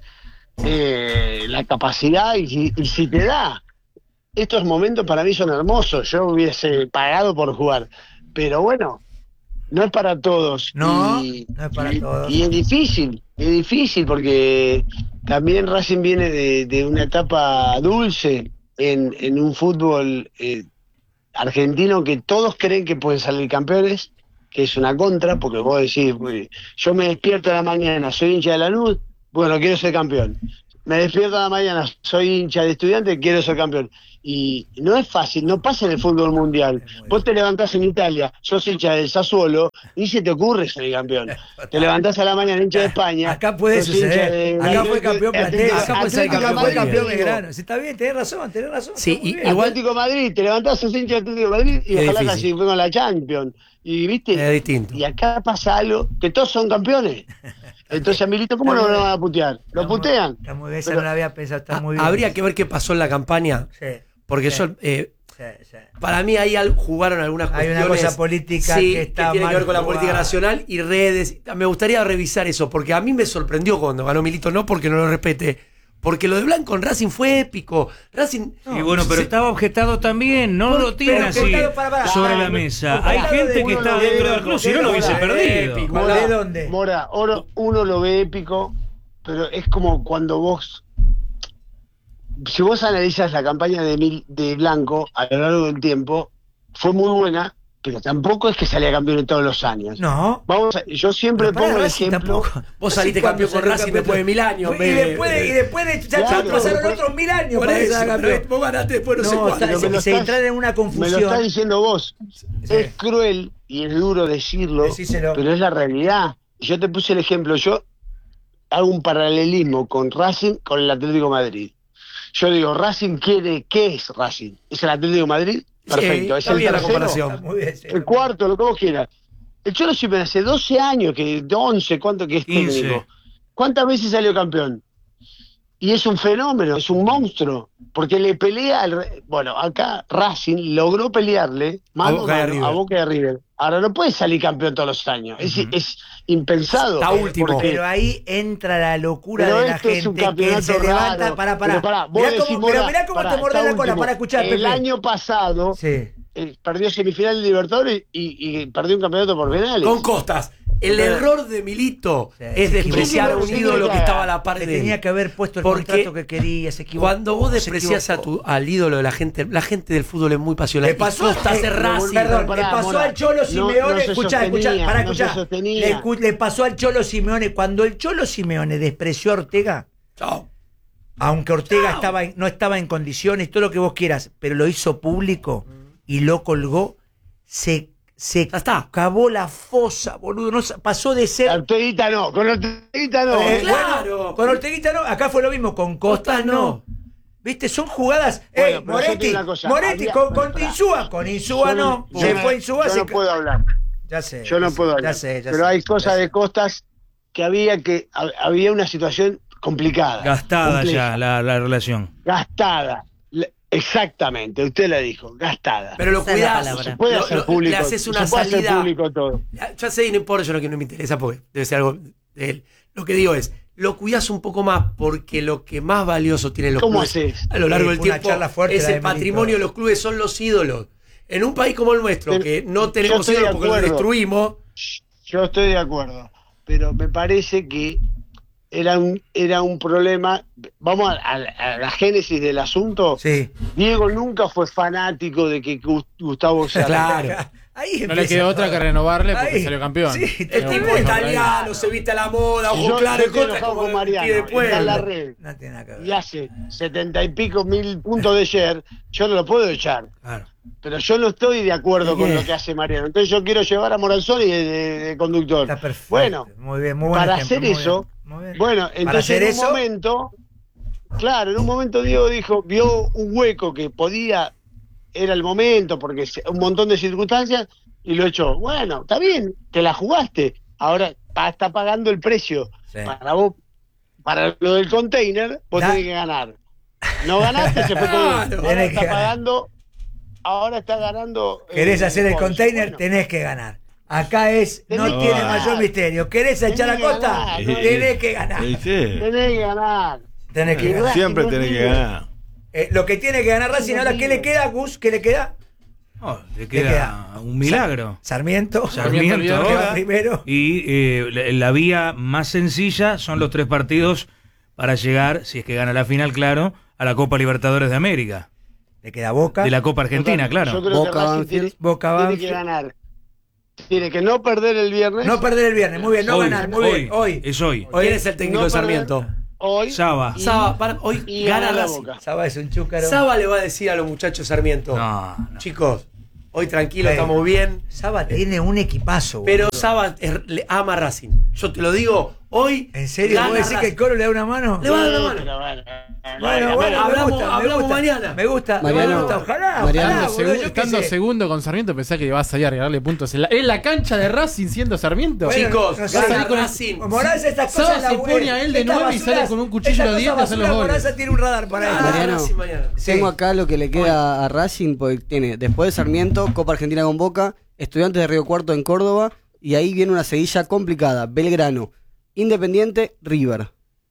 eh, la capacidad y si, y si te da. Estos momentos para mí son hermosos. Yo hubiese pagado por jugar. Pero bueno, no es para todos. No, y, no es para y- todos. Y es difícil, es difícil porque también Racing viene de, de una etapa dulce en, en un fútbol eh, argentino que todos creen que pueden salir campeones, que es una contra, porque vos decís, "Uy, yo me despierto a la mañana, soy hincha de Lanús, bueno, quiero ser campeón. Me despierto a la mañana, soy hincha de Estudiantes, quiero ser campeón. Y no es fácil, no pasa en el fútbol mundial. Vos te levantás en Italia, sos hincha del Sassuolo, y se te ocurre ser campeón. Te levantás a la mañana hincha de España. Acá puede sos hincha suceder. de- Acá fue campeón Platense. Acá puede ser Acá campeón fue campeón Madrid. Belgrano. Sí, está bien, tenés razón, tenés razón. Sí, está muy y- bien. igual- Atlético de Madrid, te levantás, sos hincha de Atlético de Madrid, y Es ojalá difícil. casi fue con la Champions. Y viste, Es distinto. y acá pasa algo, que todos son campeones. Entonces a Milito, ¿cómo no lo van a putear? Lo Está muy- putean. Está muy bien, esa Pero- no la había pensado, está Ah, muy bien. habría que ver qué pasó en la campaña, Sí, porque Sí. yo, eh, sí, sí. para mí ahí al- jugaron algunas Hay cuestiones. una cosa política sí, que está tiene mal que ver con la jugada. política nacional y redes. Me gustaría revisar eso, porque a mí me sorprendió cuando ganó Milito, no porque no lo respete, porque lo de Blanco en Racing fue épico. Racing. Y bueno, pero se- estaba objetado también, no Por- lo tiene pero así objetado, para, para. sobre Ah, la mesa. objetado Hay de gente que uno está lo ve dentro del épico, club, si no lo hubiese épico, perdido. épico. Mora, ¿De dónde? Mora, oro- uno lo ve épico, pero es como cuando vos, si vos analizas la campaña de, Mil- de Blanco a lo largo del tiempo, fue muy buena, pero tampoco es que salía campeón todos los años. No. Vamos a- yo siempre Pero para pongo el Racing ejemplo. tampoco. Vos saliste Racing campeón con cuando Racing salió después de mil años. Y me- después de, y después de ya Claro, pasaron pero- otros mil años Por para que eso, sea pero campeón. vos ganaste después no, sé No, cuánto. está- Pero me se, lo se estás- entran en una Me lo confusión. está diciendo vos. Sí. Es cruel y es duro decirlo, Decíselo. pero es la realidad. Yo te puse el ejemplo. Yo hago un paralelismo con Racing, con el Atlético de Madrid. Yo digo, Racing quiere, ¿qué es Racing? ¿Es el Atlético de Madrid? Perfecto. ¿Es está el bien la tercero? comparación. Está muy bien, sí. El cuarto, lo que vos quieras. El Cholo Simeone hace doce años, que once, ¿cuánto que es quince. técnico? ¿Cuántas veces salió campeón? Y es un fenómeno, es un monstruo, porque le pelea al... re- Bueno, acá Racing logró pelearle mano a Boca de mano River. a Boca de River. Ahora no puede salir campeón todos los años, es, es impensado. Está último. porque- Pero ahí entra la locura Pero de la esto es un gente que campeonato se levanta. raro. Para, para. Pero pará, vos Mirá decís, cómo, pero Mora, mirá cómo pará, te mordés está la cola último. para escuchar, El Pepe. año pasado Sí. eh, perdió semifinal de Libertadores y, y perdió un campeonato por penales. Con Costas. El error de Milito Sí. es despreciar a un Sí, ídolo sí, que estaba a la par Se de él. tenía que haber puesto el Porque contrato que quería, se equivocó. Cuando vos se despreciás a equivocó. tu, al ídolo de la gente, la gente del fútbol es muy pasional. Le pasó, y Costas eh, es Racing. perdón, Pará, le pasó Mora, al Cholo no- Simeone, no se escuchá, sostenía, escuchá, pará, no escuchá. se sostenía. Le, escu- le pasó al Cholo Simeone, cuando el Cholo Simeone despreció a Ortega, Chao. aunque Ortega Chao. estaba en- no estaba en condiciones, todo lo que vos quieras, pero lo hizo público y lo colgó, se, se Ya está. cavó la fosa, boludo. No, sa- pasó de ser. Orteguita no, con Orteguita no. Eh, claro. bueno, con Orteguita no, acá fue lo mismo, con Costas Costas no. no. ¿Viste? Son jugadas. Bueno, Ey, pero yo te Moretti, digo una cosa, Moretti había- con, con pará. Insúa, con Insúa Yo no. yo Se fue Insúa, yo se no ca- puedo hablar. Ya sé. Yo no ya puedo sé, hablar. Ya sé, ya pero sé, hay ya cosas sé. de Costas que había que ha- había una situación complicada. Gastada compleja, ya la, la relación. Gastada. Le- Exactamente, usted la dijo, gastada. Pero lo Esa es la cuidás. palabra. se puede lo- hacer lo- público. Le haces una se puede hacer salida. público todo. Ya sé, y no importa, yo no, que no me interesa porque debe ser algo de él. Lo que digo es, lo cuidás un poco más porque lo que más valioso tienen los ¿Cómo clubes haces? a lo largo Sí, del fue una tiempo charla fuerte es la de el patrimonio de los clubes, son los ídolos. En un país como el nuestro, Pero que no yo tenemos estoy de ídolos porque los acuerdo. destruimos, Yo estoy de acuerdo, pero me parece que era un, era un problema. Vamos a, a- a la génesis del asunto. Sí. Diego nunca fue fanático de que Gus- Gustavo se claro. Ahí No le empieza quedó otra todo. que renovarle porque Ahí. salió campeón. Sí, el Pero tipo bueno, italiano se viste a la moda, ojo Yo, claro, yo en estoy contra, enojado como con el Mariano. pie de Está en la pueblo. red No tiene nada que ver. y hace setenta y pico mil puntos de ayer. Yo no lo puedo echar. Claro. Pero yo no estoy de acuerdo ¿Y con qué? lo que hace Mariano. Entonces yo quiero llevar a Moranzoni de, de- de conductor. Está perfecto. Bueno, muy bien, muy buen para ejemplo, hacer muy eso, bien, muy bien. bueno, Para entonces hacer en eso, un momento, claro, en un momento Diego dijo, vio un hueco que podía, era el momento, porque se- un montón de circunstancias, y lo echó. Bueno, está bien, te la jugaste. Ahora pa- está pagando el precio. Sí. Para vos, para lo del container, vos Da- tenés que ganar. No ganaste, se fue todo. Claro. Ahora Tenés que está ganar. pagando, ahora está ganando. eh, querés hacer el Ponce. container, Bueno, tenés que ganar. Acá es, no Tenés que tiene ganar. mayor misterio. ¿Querés echar a Tenés que Costa? ganar, no Tenés que ganar. Sí, sí. Tenés que ganar. Tenés que Y ganar. Siempre no tenés que tiene- ganar. Eh, lo que tiene que ganar Racing, ahora, ¿qué le queda, Gus? ¿Qué le queda? No, le queda, queda? un milagro. Sarmiento. Sarmiento Sarmiento que va ahora. primero. Y eh, la, la vía más sencilla son los tres partidos para llegar, si es que gana la final, claro, a la Copa Libertadores de América. Le queda Boca. De la Copa Argentina, Yo claro. creo Boca, que Racing Banfield. tiene, Boca, tiene que Banfield. ganar. Tiene que no perder el viernes. No perder el viernes, muy bien, no Hoy, ganar, muy bien, hoy. Es hoy. Hoy ¿Quién es el técnico no de Sarmiento? perder hoy. Saba. Y- Saba, para- hoy y gana ganar la Racing. Boca. Saba es un chúcaro. Saba le va a decir a los muchachos Sarmiento, No, no. chicos, hoy tranquilo, Ven. estamos bien. Saba tiene un equipazo. Pero boludo. Saba es- le ama a Racing. Yo te lo digo, hoy. ¿En serio? gana ¿Vos decís que Racing. el Colo le da una mano? Le va a dar una mano. Pero bueno, Bueno, bueno, me hablamos- gusta, me hablamos gusta. mañana. Me gusta, Mariano, me gusta. Ojalá, Mariano, ojalá, Estando, boludo, segu- yo qué estando sé. segundo con Sarmiento, pensás que vas a ir a regalarle puntos en la, en la cancha de Racing siendo Sarmiento. Bueno, Chicos, no sé. gana con el- Racing. Morales estas Saba cosas se la- pone a él de estas nueve y sale basuras- con un cuchillo estas en los dientes a hacer cosas los basuras, goles. Morales tiene un radar para Gana eso. Mariano. Racing mañana. Sí. Tengo acá lo que le queda a Racing, porque tiene después de Sarmiento, Copa Argentina con Boca, Estudiantes de Río Cuarto en Córdoba, y ahí viene una seguilla complicada, Belgrano, Independiente, River.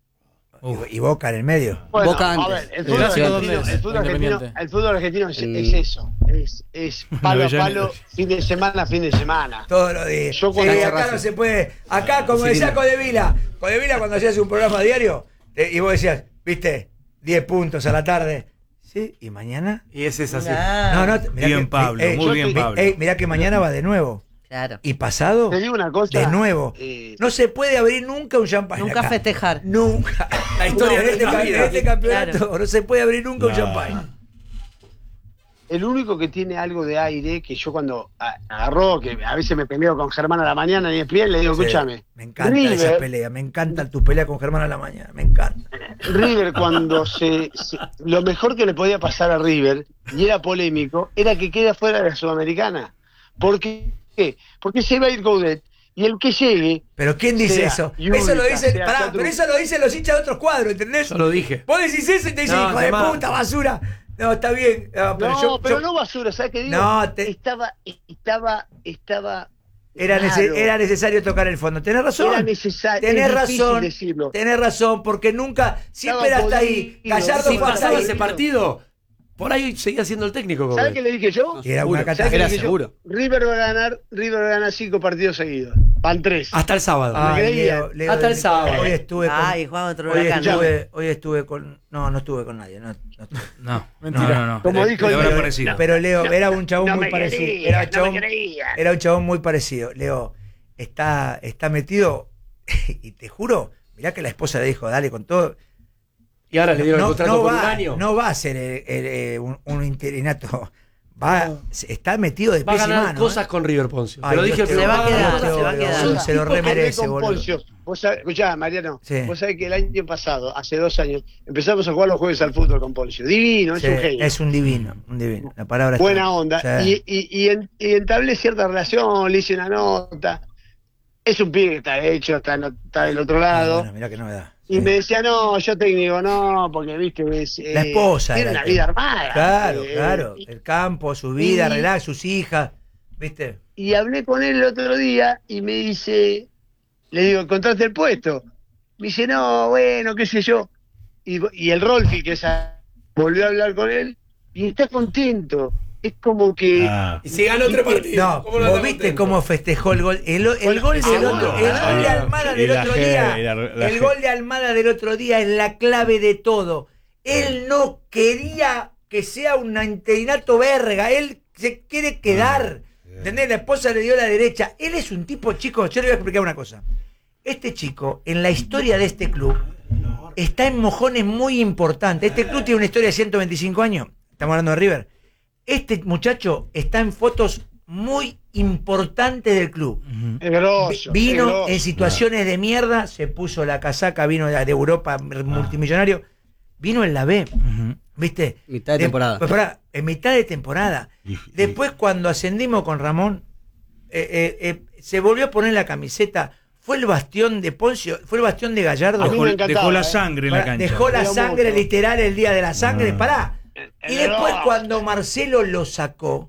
Y, y Boca en el medio. Bueno, Boca a antes. ver, el El fútbol clásico, argentino, ¿dónde es? el fútbol argentino, Independiente. el fútbol argentino es, En- es eso, es, es palo a Avellaneda. palo, fin de semana, fin de semana. Todos los días. Yo Sí, cuando- acá Racing. no se puede. Acá, como decía Codevila, Codevila cuando hacías un programa diario, eh, y vos decías, viste, diez puntos a la tarde. Sí, y mañana. Y ese es así. No, no, mirá Bien, que- Pablo, ey, muy yo bien, te- Pablo. ey, mirá que mañana va de nuevo. Claro. Y pasado, Te digo una cosa. de nuevo. eh, No se puede abrir nunca un champán. Nunca acá. festejar. Nunca. La historia No, de en este, la ca- vida. en este campeonato Claro. no se puede abrir nunca un No. champán. El único que tiene algo de aire, que yo cuando a- agarró, que a veces me peleo con Germán a la mañana en E S P N, le digo, Sí, escúchame. me encanta River, esa pelea. Me encanta tu pelea con Germán a la mañana. Me encanta. River cuando se, se- Lo mejor que le podía pasar a River, y era polémico, era que queda fuera de la Sudamericana. ¿Por qué? Porque se va a ir Coudet. Y el que llegue... Pero ¿quién dice sea eso? Yulka, eso lo dicen, sea pará, Chatru- pero eso lo dicen los hinchas de otros cuadros, ¿entendés? Yo lo dije. Vos decís eso y te dicen, No, hijo de Tomás. puta, basura. No, está bien. No, pero No, yo, pero yo- no basura, ¿sabes qué digo? No, te- Estaba, estaba, estaba... era, nece- claro. era necesario tocar el fondo. Tenés razón. Era necesario, Tenés es difícil razón. decirlo. Tenés razón, porque nunca, siempre Estaba era hasta ahí. podrido. Gallardo Si fue hasta pasaba ahí. ese partido, por ahí seguía siendo el técnico. ¿Sabes Coudet. qué le dije yo? Y era una Seguro. catástrofe. Era Dije yo, seguro. River va a ganar, River va a ganar cinco partidos seguidos. Van tres. Hasta el sábado. Ay, Me creía. Leo, Leo, Hasta el sábado. Hoy estuve con. Ay, Juan, otro hoy, huracán. estuve, hoy estuve con. No, no estuve con nadie. No, no- No, Mentira. no, no, no. Como Le- dijo le el- habrá pero- parecido. Pero Leo, era un chabón no muy me parecido. quería, Era un no chabón, me quería. era un chabón muy parecido. Leo, está, está metido. Y te juro, mirá que la esposa le dijo, dale con todo. Y ahora le dieron el No, contrato no por un va, año. no va a ser el- el- eh, un, un interinato. Va, está metido de Va a pies y ganar mano. cosas ¿eh? con River Poncio. Ay, Te lo Dios dije te el Se va a programa quedar, pasado. se va a quedar. Se lo Tipos que hablé remerece, con boludo. Poncio. Vos sabés, escuchá, Mariano, Sí. vos sabés que el año pasado, hace dos años, empezamos a jugar los jueves al fútbol con Poncio. Divino, Sí, es un genio. es un divino, un divino. La palabra está- Buena onda. Sí. Y, y, y, en- y entablé cierta relación, le hice una nota. Es un pibe que está hecho, está, en- está del otro Ah, lado. bueno, mirá qué novedad. Y Sí. me decía, no, yo técnico, no, porque viste, es, La eh, esposa tiene era una el vida tema. armada. Claro, Eh, claro. y- El campo, su vida, y- relax, sus hijas. ¿Viste? Y hablé con él el otro día y me dice, le digo, ¿encontraste el puesto? Me dice, no, bueno, qué sé yo. Y, y el Rolfi, que esa, volvió a hablar con él y está contento. Es como que... Ah, Y si ganó tres partidos. No, ¿cómo no vos está viste contento? cómo festejó el gol. El, el Bueno, gol del seguro, otro, el gol de Almada Y del la otro G, día. y la- la El G. gol de Almada del otro día es la clave de todo. Él no quería que sea un interinato verga. Él se quiere quedar. ¿Entendés? La esposa le dio la derecha. Él es un tipo chico. Yo le voy a explicar una cosa. Este chico, en la historia de este club, está en mojones muy importantes. Este club tiene una historia de ciento veinticinco años. Estamos hablando de River. Este muchacho está en fotos muy importantes del club. Es grosso, Vi- Vino es grosso. en situaciones de mierda, se puso la casaca, vino de de Europa, multimillonario. Vino en la B, Ujú. ¿viste? Mitad de temporada. pues, pará, en mitad de temporada. Y- Después, cuando ascendimos con Ramón, eh, eh, eh, se volvió a poner la camiseta. Fue el bastión de Poncio, fue el bastión de Gallardo. A mí Dejó, me encantaba, dejó la eh. sangre en la Pará, cancha. dejó la Pero sangre mucho. literal el día de la sangre, Ah. pará. Y el después error. cuando Marcelo lo sacó,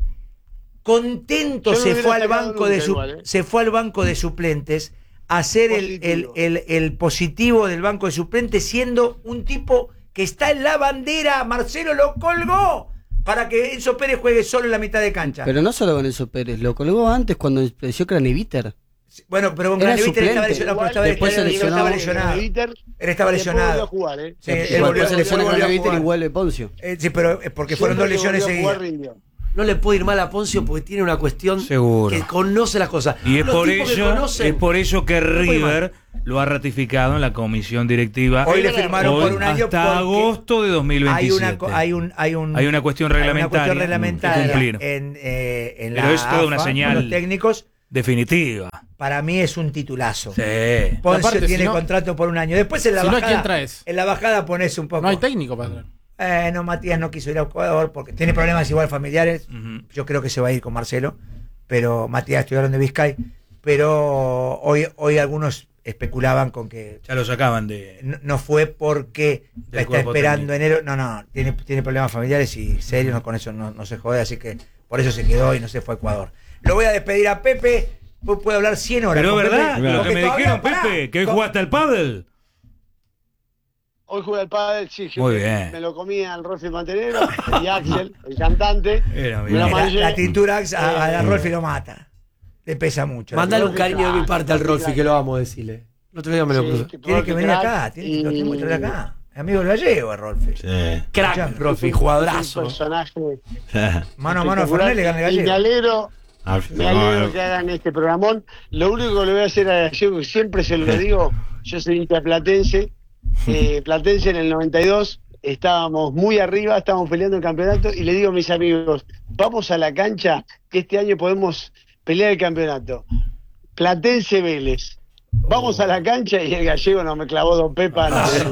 contento Yo no se lo fue al hubiera sacado banco de nunca su, igual, ¿eh? se fue al banco de suplentes a hacer el, el, Positivo. el- el positivo del banco de suplentes, siendo un tipo que está en la bandera. Marcelo lo colgó para que Enzo Pérez juegue solo en la mitad de cancha. Pero no solo con eso Pérez, lo colgó antes cuando pareció que era Neviter. bueno, pero con Era Graneviter estaba suplente. lesionado, pero estaba, Después se él lesionó. estaba lesionado. Él estaba lesionado. Jugar, ¿eh? Sí, él Después volvió- se lesiona él con volvió a Neviter y jugar. vuelve Poncio. Eh, sí, pero es porque fueron dos Siempre que lesiones volvió a seguidas. jugar, rindió. No le puede ir mal a Poncio porque tiene una cuestión Seguro. que conoce las cosas. Y es Los por tipos que ello, conocen- es por ello que puede ir River lo ha ratificado en la comisión directiva. Hoy le firmaron Hoy por un año hasta porque agosto de dos mil hay veintisiete. una, co- hay, un, hay, un, Hay una cuestión reglamentaria hay una cuestión que reglamentaria cumplir. en, eh, en Pero la es toda una AFA, señal. con los técnicos. Definitiva. Para mí es un titulazo. Sí. Poncio Aparte, tiene si no- contrato por un año. Después en la si no, bajada. ¿quién traes? En la bajada pones un poco. No hay técnico para traer. Eh, no, Matías no quiso ir a Ecuador porque tiene problemas igual familiares. Ujú. Yo creo que se va a ir con Marcelo. Pero Matías estudiaron de Vizcay. Pero hoy, hoy algunos especulaban con que Ya lo sacaban de. no, no fue porque Del la está cuerpo esperando técnico. enero. No, no, tiene, tiene problemas familiares y serio, no, con eso no, no se jode. Así que por eso se quedó y no se fue a Ecuador. Lo voy a despedir a Pepe. Pu- Puede hablar cien horas. Pero con es verdad, Pepe, lo porque que me todavía, dijeron, pará, Pepe, que hoy con- jugaste al pádel. Hoy juega el pádel, sí, yo Muy me, bien. me lo comía al Rolfi Mantenero y Axel, el cantante. Era Me bien. la la, manché. la tintura a, a la Eh, Rolfi lo mata. Le pesa mucho. Mandale un Rolfi cariño de mi crack, parte al Rolfi Rolfi crack. que lo amo, decirle. El otro día me lo Sí, cruzo. que Tiene que Rolfi venir crack acá, tiene, y- lo tenemos que traer acá. Amigo del Gallego, Rolfi. Sí. Crack, Rolfi, jugadorazo. Un personaje Mano a mano a Fernández le gana el y me Gallego. alegro, Ah, me no, alegro no. que hagan este programón. Lo único que le voy a hacer a Gallego, que siempre se lo digo, yo soy hincha platense, eh, Platense en el noventa y dos, estábamos muy arriba, estábamos peleando el campeonato, y le digo a mis amigos, vamos a la cancha, que este año podemos pelear el campeonato. Platense Vélez. Vamos a la cancha y el Gallego nos me clavó dos pepas.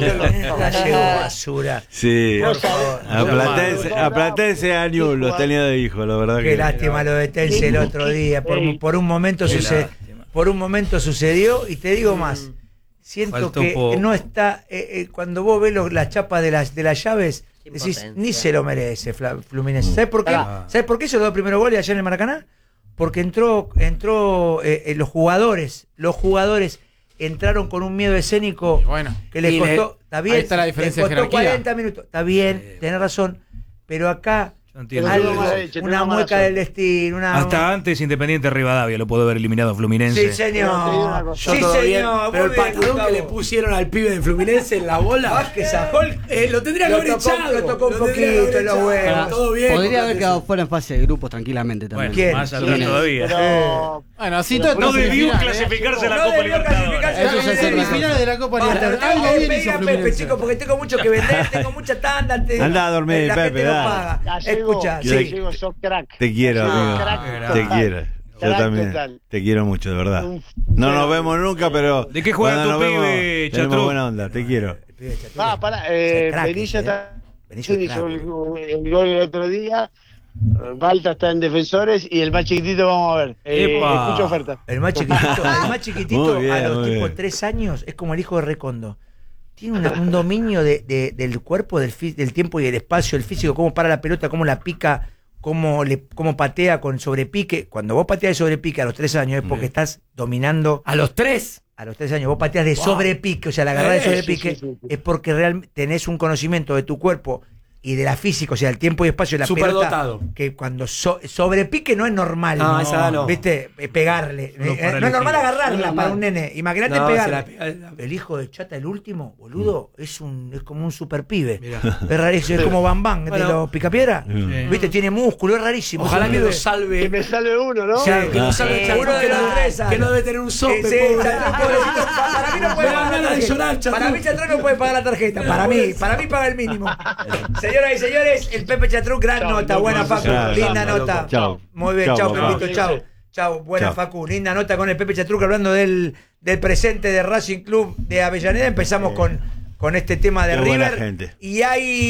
Gallego basura. Sí, Por favor. a Platense, a Platense años los tenía de hijo, la verdad Qué que. lástima lo de Tense el otro día. Por, por un momento Qué sucedió. lástima. Por un momento sucedió, y te digo más. Siento Faltó que poco. no está. eh, eh, cuando vos ves los- las chapas de las, de las llaves, decís, Impotencia. ni se lo merece Fla- Fluminense. ¿Sabes por qué? Ah. ¿Sabes por qué hizo los dos primeros goles allá en el Maracaná? Porque entró, entró eh, eh, los jugadores, los jugadores entraron con un miedo escénico Y bueno. que les Y le- costó. Está bien, ahí está la diferencia les de costó jerarquía. cuarenta minutos. Está bien, tenés razón. Pero acá Yo entiendo. Pero algo, tuvo mala leche, una tuvo mala mueca suerte. del destino, una Hasta antes Independiente Rivadavia lo puedo haber eliminado Fluminense. Sí, señor. Pero te digo una cosa. Yo Sí, todo bien, señor. pero el Muy bien, patadón que Gustavo. le pusieron al pibe de Fluminense en la bola. Vázquez a Hulk. Eh, lo tendría que Lo haber tocó- echado. lo tocó un tendría que poquito haber en los echado. huevos. Todo bien. Podría haber porque- quedado fuera en fase de grupos tranquilamente también. Bueno, ¿Quién? más atrás Fluminense. todavía. Pero Bueno, así Pero todo. No todo debió semifinal, ¿eh? clasificarse a la No Copa debió Libertadores. clasificarse. Eso ya es otra cosa. Semifinales de la Copa Basta, Libertadores. no, Algo eh, bien venga, hizo Pepe, Fluminense. chicos, porque tengo mucho que vender, tengo mucha tanda. te- Andá a dormir, la Pepe, gente no dale. paga. Gallego, Escucha, Yo- sí. Gallego, sos crack. Te quiero, Sos amigo. crack Te total. quiero. Yo Crack también. total. Te quiero mucho, de verdad. Un- No nos vemos nunca, pero. ¿De qué juega cuando tu nos vemos, pibe, tenemos Chatruc? buena onda, te quiero. Ah, pará, eh, Es crack, Benilla eh. está. Benicio es hizo crack. el, el gol el otro día. Balta está en defensores y el más chiquitito vamos a ver. Eh, Epa. escucho oferta. El más chiquitito, el más chiquitito Muy bien, a los muy tipos bien. tres años es como el hijo de Recondo. Tiene una- un dominio de, de- del cuerpo, del, fi- del tiempo y del espacio, el físico, cómo para la pelota, cómo la pica, cómo, le, cómo patea con sobrepique. Cuando vos pateas de sobrepique a los tres años es porque estás dominando. A los tres. A los tres años vos pateas de Wow. sobrepique, o sea, la agarrada de Eh, sobrepique, sí, sí, sí. es porque realmente tenés un conocimiento de tu cuerpo y de la física, o sea, el tiempo y espacio de la Superdotado. pelota, que cuando so- sobrepique no es normal. No, esa no. ¿Viste? Eh, Pegarle. No, Eh, para no es normal elegir. agarrarla No, para no. un nene. Imagínate No, pegarle. se la pega- El hijo de Chata, el último, boludo, es un es como un super pibe. Mirá. Es rarísimo, es como Bam Bam Bueno. de los Picapiedra. Sí. ¿Viste? Tiene músculo, es rarísimo. Ojalá es un que pibe. nos salve. Que me salve uno, ¿no? Sí, Que nos salve Eh, Chatrón, uno de que los no- tres, Que no debe tener un sope, Eh, sí, pobre. Chatrón, pobrecito, pa- para mí no puede Me dan pagar la ganas de tarjeta. llorar, Chatrón. Para mí Chatrón no puede pagar la tarjeta. Para mí, para mí paga el mínimo. Señoras y señores, el Pepe Chatrón, gran Chao, nota, loco, buena Facu, chao, linda chao, nota. loco. Chao. Muy bien, Chao, chao, papá. Pepito, chao. Chao, buena Chao. Facu, linda nota con el Pepe Chatruc hablando del, del presente de Racing Club de Avellaneda. Empezamos con, con este tema de Qué buena River. gente. Y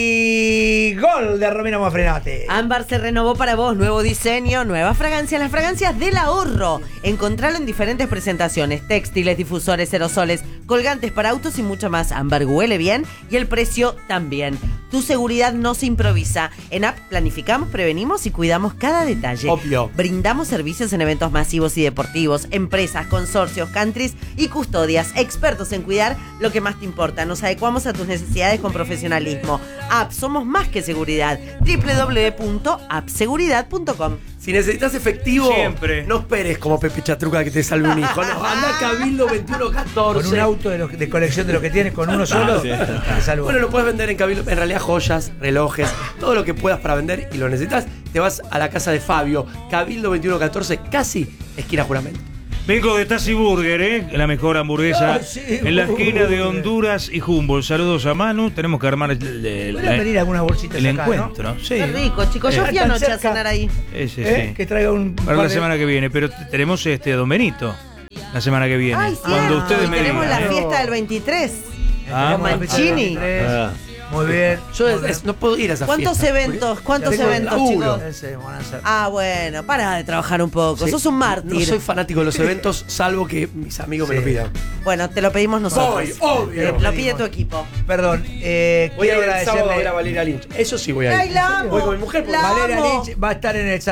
hay gol de Romina Mafrenate. Ámbar se renovó para vos, nuevo diseño, nuevas fragancias, las fragancias del ahorro. Encontralo en diferentes presentaciones, textiles, difusores, aerosoles, colgantes para autos y mucho más. Ámbar huele bien y el precio también. Tu seguridad no se improvisa. En App planificamos, prevenimos y cuidamos cada detalle. Obvio. Brindamos servicios en eventos masivos y deportivos, empresas, consorcios, countries y custodias. Expertos en cuidar lo que más te importa. Nos adecuamos a tus necesidades con profesionalismo. App, somos más que seguridad. doble u doble u doble u punto app seguridad punto com. Si necesitas efectivo, Siempre. no esperes como Pepe Chatruca que te salve un hijo. No, anda a Cabildo veintiuno catorce. Con un auto de, lo- de colección de lo que tienes, con uno solo, sí. te salvo. Bueno, lo puedes vender en Cabildo. En realidad, joyas, relojes, todo lo que puedas para vender y lo necesitas, te vas a la casa de Fabio. Cabildo veintiuno catorce, casi esquina Juramento. Vengo de Tassi Burger, ¿eh? La mejor hamburguesa Ah, sí, en la esquina de burger. Honduras y Humboldt. Saludos a Manu. Tenemos que armar el, el- Podrían venir algunas bolsitas el acá, ¿no? encuentro. Sí. Qué rico, chicos. Yo Eh, fui Tan anoche a cerca. cenar ahí. Ese, ¿Eh? sí. Que traiga un. Para par la de- semana que viene, pero t- tenemos este a Don Benito la semana que viene. Ay, Cuando cierto. ustedes Y me tenemos digan. la ¿eh? fiesta del veintitrés. Ah, con Mancini. Ah. Muy bien. Yo es- es- no puedo ir a esa ¿Cuántos fiesta. eventos? ¿Cuántos Tengo eventos, laburo. chicos? Ese, van a hacer. Ah, bueno, para de trabajar un poco. Sí. Sos un No mártir. soy fanático de los eventos, salvo que mis amigos me Sí. lo pidan. Bueno, te lo pedimos nosotros. Voy, obvio. Eh, Lo pide tu equipo. Perdón, eh, Voy a quiero ir el sábado a ver a agradecerle. Valeria Lynch. Eso sí voy a ir. Ay, la amo. Voy con mi mujer porque La Valeria amo. Lynch va a estar en el